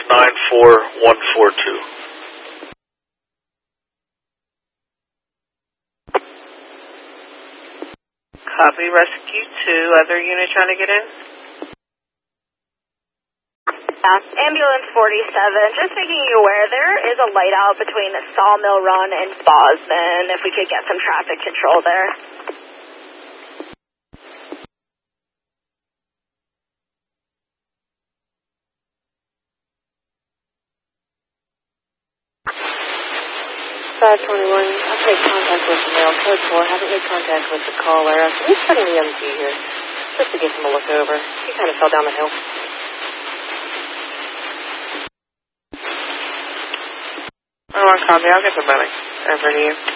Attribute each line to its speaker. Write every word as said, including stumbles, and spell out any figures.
Speaker 1: nine four one four two.
Speaker 2: Copy, Rescue two. Other unit trying to get in?
Speaker 3: Yeah, ambulance forty-seven. Just making you aware, there is a light out between Sawmill Run and Bosman, if we could get some traffic control there.
Speaker 4: five twenty-one, I've made contact with the mail. Code four, haven't made contact with the caller. Uh, Can you put an E M T here, just to give him a look over? He kind of fell down the hill.
Speaker 2: Oh, copy. I'll get the money over to you.